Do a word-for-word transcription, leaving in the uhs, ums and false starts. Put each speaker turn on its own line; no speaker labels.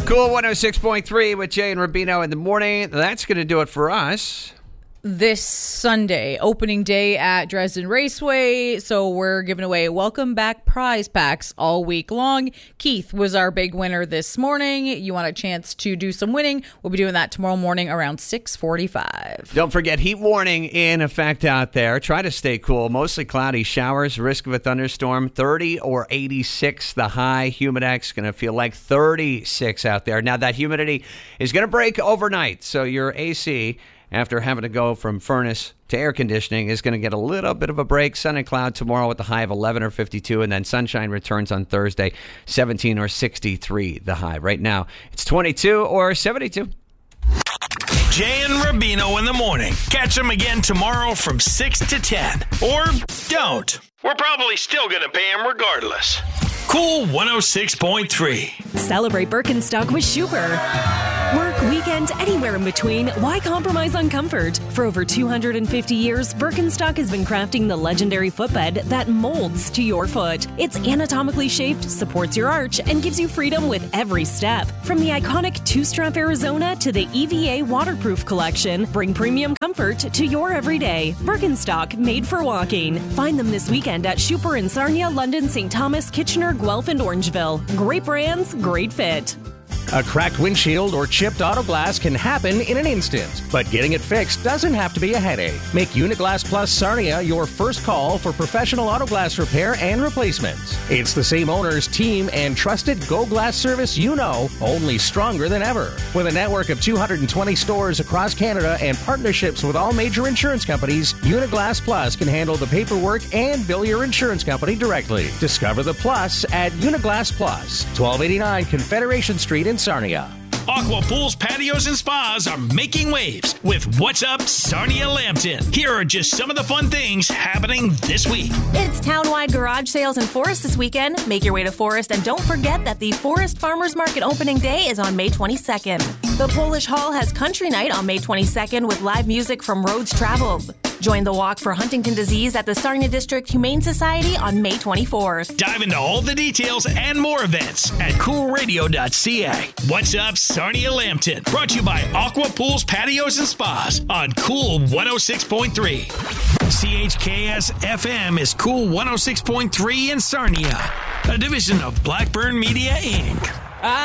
Cool one oh six point three with Jay and Rubino in the morning. That's going to do it for us.
This Sunday, opening day at Dresden Raceway. So we're giving away welcome back prize packs all week long. Keith was our big winner this morning. You want a chance to do some winning? We'll be doing that tomorrow morning around six forty-five.
Don't forget, heat warning in effect out there. Try to stay cool. Mostly cloudy showers, risk of a thunderstorm, thirty or eighty-six the high. Humidex going to feel like thirty-six out there. Now, that humidity is going to break overnight, so your A C, after having to go from furnace to air conditioning, is going to get a little bit of a break. Sun and cloud tomorrow with the high of eleven or fifty-two, and then sunshine returns on Thursday, seventeen or sixty-three the high. Right now, it's twenty-two or seventy-two.
Jay and Rubino in the morning. Catch them again tomorrow from six to ten. Or don't. We're probably still going to pay them regardless. Cool one oh six point three.
Celebrate Birkenstock with Schuper. Work, weekend, anywhere in between. Why compromise on comfort? For over two hundred fifty years, Birkenstock has been crafting the legendary footbed that molds to your foot. It's anatomically shaped, supports your arch, and gives you freedom with every step. From the iconic two-strap Arizona to the E V A waterproof collection, bring premium comfort to your everyday. Birkenstock, made for walking. Find them this weekend at Schuper in Sarnia, London, Saint Thomas, Kitchener, Guelph, and Orangeville. Great brands, great fit.
A cracked windshield or chipped auto glass can happen in an instant, but getting it fixed doesn't have to be a headache. Make Uniglass Plus Sarnia your first call for professional auto glass repair and replacements. It's the same owners, team, and trusted Go Glass service you know, only stronger than ever. With a network of two hundred twenty stores across Canada and partnerships with all major insurance companies, Uniglass Plus can handle the paperwork and bill your insurance company directly. Discover the plus at Uniglass Plus, twelve eighty-nine Confederation Street in Sarnia.
Aqua Pools, Patios, and Spas are making waves with What's Up Sarnia Lambton. Here are just some of the fun things happening this week.
It's townwide garage sales in Forest this weekend. Make your way to Forest, and don't forget that the Forest Farmers Market opening day is on May twenty-second. The Polish Hall has Country Night on May twenty-second with live music from Roads Traveled. Join the walk for Huntington disease at the Sarnia District Humane Society on May twenty-fourth.
Dive into all the details and more events at cool radio dot c a. What's Up Sarnia Lambton? Brought to you by Aqua Pools, Patios, and Spas on Cool one oh six point three. C H K S F M is Cool one oh six point three in Sarnia, a division of Blackburn Media, Incorporated.